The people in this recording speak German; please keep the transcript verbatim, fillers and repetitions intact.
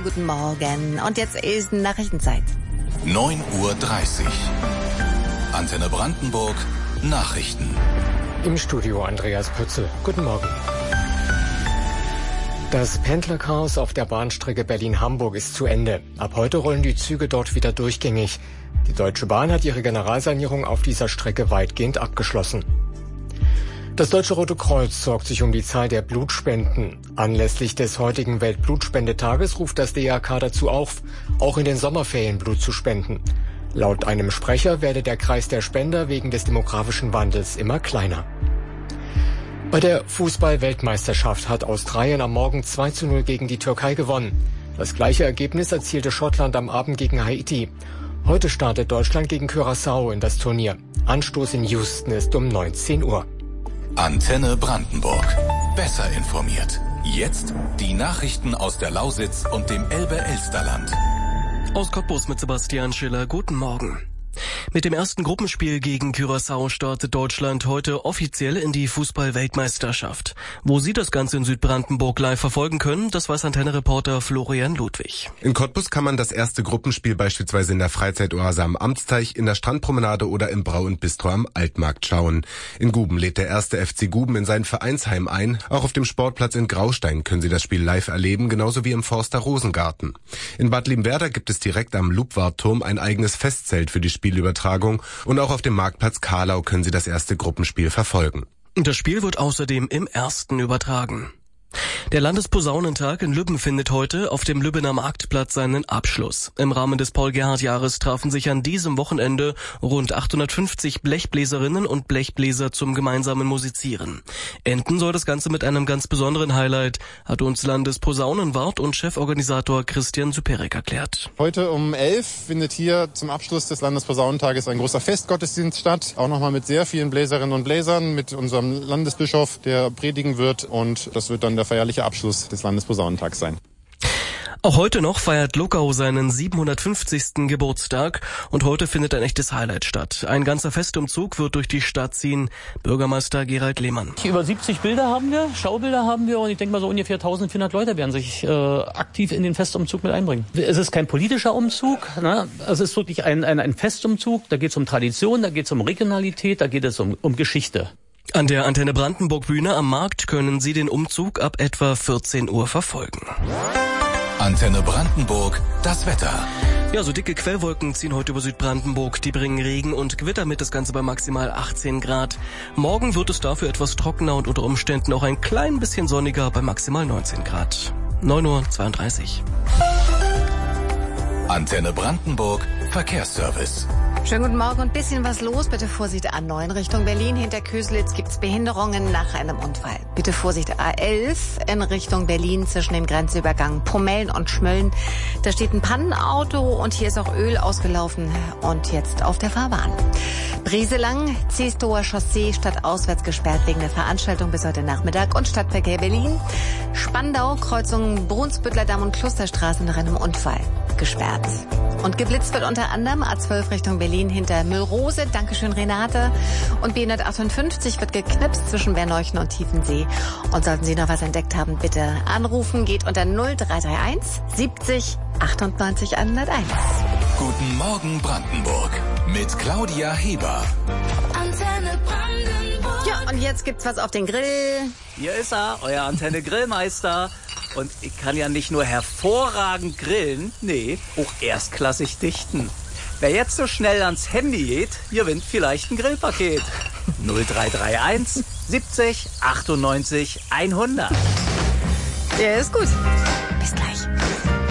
guten Morgen. Und jetzt ist Nachrichtenzeit. neun Uhr dreißig. Antenne Brandenburg, Nachrichten. Im Studio Andreas Pützel. Guten Morgen. Das Pendlerchaos auf der Bahnstrecke Berlin-Hamburg ist zu Ende. Ab heute rollen die Züge dort wieder durchgängig. Die Deutsche Bahn hat ihre Generalsanierung auf dieser Strecke weitgehend abgeschlossen. Das Deutsche Rote Kreuz sorgt sich um die Zahl der Blutspenden. Anlässlich des heutigen Weltblutspendetages ruft das D R K dazu auf, auch in den Sommerferien Blut zu spenden. Laut einem Sprecher werde der Kreis der Spender wegen des demografischen Wandels immer kleiner. Bei der Fußball-Weltmeisterschaft hat Australien am Morgen zwei zu null gegen die Türkei gewonnen. Das gleiche Ergebnis erzielte Schottland am Abend gegen Haiti. Heute startet Deutschland gegen Curaçao in das Turnier. Anstoß in Houston ist um neunzehn Uhr. Antenne Brandenburg. Besser informiert. Jetzt die Nachrichten aus der Lausitz und dem Elbe-Elsterland. Aus Cottbus mit Sebastian Schiller. Guten Morgen. Mit dem ersten Gruppenspiel gegen Curaçao startet Deutschland heute offiziell in die Fußball-Weltmeisterschaft. Wo Sie das Ganze in Südbrandenburg live verfolgen können, das weiß Antenne-Reporter Florian Ludwig. In Cottbus kann man das erste Gruppenspiel beispielsweise in der Freizeitoase am Amtsteich, in der Strandpromenade oder im Brau und Bistro am Altmarkt schauen. In Guben lädt der erste F C Guben in sein Vereinsheim ein. Auch auf dem Sportplatz in Graustein können Sie das Spiel live erleben, genauso wie im Forster Rosengarten. In Bad Liebenwerda gibt es direkt am Lubwartturm ein eigenes Festzelt für die Spielübertragung und auch auf dem Marktplatz Karlau können Sie das erste Gruppenspiel verfolgen. Das Spiel wird außerdem im Ersten übertragen. Der Landesposaunentag in Lübben findet heute auf dem Lübbener Marktplatz seinen Abschluss. Im Rahmen des Paul-Gerhardt-Jahres trafen sich an diesem Wochenende rund achthundertfünfzig Blechbläserinnen und Blechbläser zum gemeinsamen Musizieren. Enden soll das Ganze mit einem ganz besonderen Highlight, hat uns Landesposaunenwart und Cheforganisator Christian Süperek erklärt. Heute um elf findet hier zum Abschluss des Landesposaunentages ein großer Festgottesdienst statt. Auch nochmal mit sehr vielen Bläserinnen und Bläsern, mit unserem Landesbischof, der predigen wird, und das wird dann der feierliche Abschluss des Landesposaunentags sein. Auch heute noch feiert Luckau seinen siebenhundertfünfzigsten Geburtstag und heute findet ein echtes Highlight statt. Ein ganzer Festumzug wird durch die Stadt ziehen. Bürgermeister Gerald Lehmann. Über siebzig Bilder haben wir, Schaubilder haben wir, und ich denke mal so ungefähr eintausendvierhundert Leute werden sich äh, aktiv in den Festumzug mit einbringen. Es ist kein politischer Umzug, ne? Es ist wirklich ein, ein, ein Festumzug, da geht es um Tradition, da geht es um Regionalität, da geht es um, um Geschichte. An der Antenne Brandenburg Bühne am Markt können Sie den Umzug ab etwa vierzehn Uhr verfolgen. Antenne Brandenburg, das Wetter. Ja, so dicke Quellwolken ziehen heute über Südbrandenburg. Die bringen Regen und Gewitter mit, das Ganze bei maximal achtzehn Grad. Morgen wird es dafür etwas trockener und unter Umständen auch ein klein bisschen sonniger bei maximal neunzehn Grad. neun Uhr zweiunddreißig. Antenne Brandenburg, Verkehrsservice. Schönen guten Morgen und bisschen was los. Bitte Vorsicht A neun Richtung Berlin. Hinter Köselitz gibt's Behinderungen nach einem Unfall. Bitte Vorsicht A elf in Richtung Berlin zwischen dem Grenzübergang Pomellen und Schmölln. Da steht ein Pannenauto und hier ist auch Öl ausgelaufen und jetzt auf der Fahrbahn. Brieselang, Zestower Chaussee stadtauswärts gesperrt wegen der Veranstaltung bis heute Nachmittag und Stadtverkehr Berlin. Spandau, Kreuzung Brunsbüttler Damm und Klosterstraße nach einem Unfall gesperrt. Und geblitzt wird unter anderem A zwölf Richtung Berlin hinter Müllrose. Dankeschön, Renate. Und B hundertachtundfünfzig wird geknipst zwischen Berneuchen und Tiefensee. Und sollten Sie noch was entdeckt haben, bitte anrufen. Geht unter null drei drei eins siebzig achtundneunzig hunderteins. Guten Morgen Brandenburg mit Claudia Heber. Antenne Brandenburg. Ja, und jetzt gibt's was auf den Grill. Hier ist er, euer Antenne Grillmeister. Und ich kann ja nicht nur hervorragend grillen, nee, auch erstklassig dichten. Wer jetzt so schnell ans Handy geht, gewinnt vielleicht ein Grillpaket. null drei drei eins siebzig achtundneunzig hundert. Der ist gut. Bis gleich.